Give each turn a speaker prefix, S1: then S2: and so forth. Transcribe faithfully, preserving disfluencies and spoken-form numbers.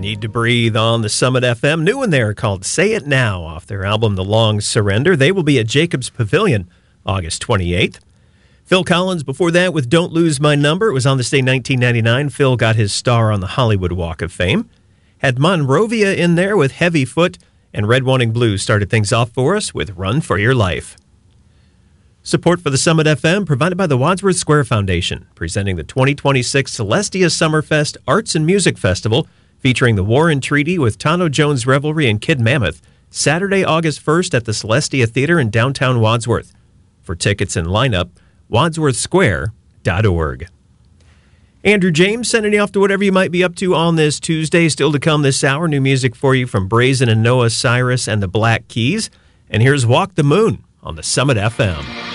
S1: Need to Breathe on the Summit F M. New one there called Say It Now off their album The Long Surrender. They will be at Jacobs Pavilion August twenty-eighth. Phil Collins before that with Don't Lose My Number. It was on this day nineteen ninety-nine. Phil got his star on the Hollywood Walk of Fame. Had Monrovia in there with Heavy Foot, and Red Wanting Blues started things off for us with Run for Your Life. Support for the Summit F M provided by the Wadsworth Square Foundation, presenting the twenty twenty-six Celestia Summerfest Arts and Music Festival, featuring the War and Treaty with Tano Jones Revelry and Kid Mammoth, Saturday, August first at the Celestia Theater in downtown Wadsworth. For tickets and lineup, wadsworth square dot org. Andrew James sending you off to whatever you might be up to on this Tuesday. Still to come this hour, new music for you from Brazen and Noah Cyrus and the Black Keys. And here's Walk the Moon on the Summit F M.